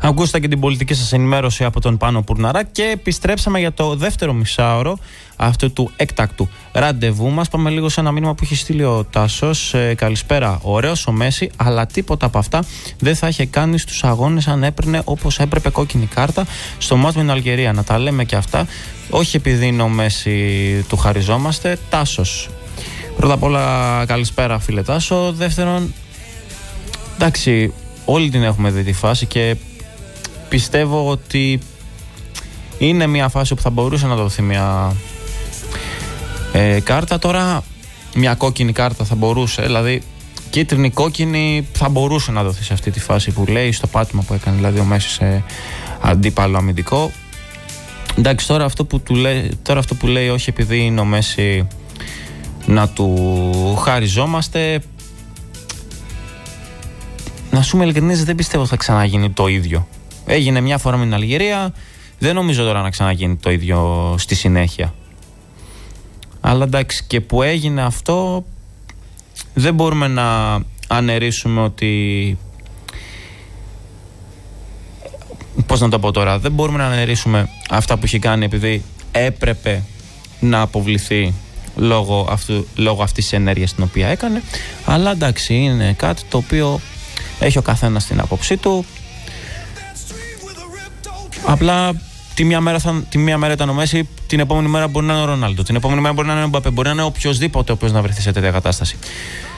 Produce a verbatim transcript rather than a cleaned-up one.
Ακούσατε και την πολιτική σας ενημέρωση από τον Πάνο Πουρναρά και επιστρέψαμε για το δεύτερο μισάωρο αυτού του έκτακτου ραντεβού μας. Πάμε λίγο σε ένα μήνυμα που έχει στείλει ο Τάσος. Ε, καλησπέρα. Ωραίος ο Μέση, αλλά τίποτα από αυτά δεν θα είχε κάνει στους αγώνες αν έπαιρνε όπως έπρεπε κόκκινη κάρτα στο μάτς με την Αλγερία. Να τα λέμε και αυτά. Όχι επειδή είναι ο Μέση του χαριζόμαστε. Τάσος. Πρώτα απ' όλα, καλησπέρα, φίλε Τάσο. Δεύτερον, εντάξει, όλοι την έχουμε δει τη φάση και πιστεύω ότι είναι μια φάση που θα μπορούσε να δοθεί μια ε, κάρτα. Τώρα μια κόκκινη κάρτα θα μπορούσε, δηλαδή κίτρινη κόκκινη θα μπορούσε να δοθεί σε αυτή τη φάση που λέει, στο πάτημα που έκανε δηλαδή ο Μέση σε αντίπαλο αμυντικό. Εντάξει, τώρα αυτό που, του λέει, τώρα αυτό που λέει όχι επειδή είναι ο Μέση να του χαριζόμαστε, να σου είμαι ειλικρινής, δεν πιστεύω θα ξαναγίνει το ίδιο. Έγινε μια φορά με την Αλγερία, δεν νομίζω τώρα να ξαναγίνει το ίδιο στη συνέχεια. Αλλά εντάξει, και που έγινε αυτό, δεν μπορούμε να αναιρίσουμε ότι... Πώς να το πω τώρα, δεν μπορούμε να αναιρίσουμε αυτά που έχει κάνει επειδή έπρεπε να αποβληθεί λόγω, αυτού, λόγω αυτής της ενέργειας την οποία έκανε. Αλλά εντάξει, είναι κάτι το οποίο έχει ο καθένας την άποψή του. Απλά τη μία μέρα, θα, τη μία μέρα ήταν ο Μέση, την επόμενη μέρα μπορεί να είναι ο Ρονάλντο, την επόμενη μέρα μπορεί να είναι ο Μπαπέ, μπορεί να είναι οποιοδήποτε ο οποίος να βρεθεί σε τέτοια κατάσταση.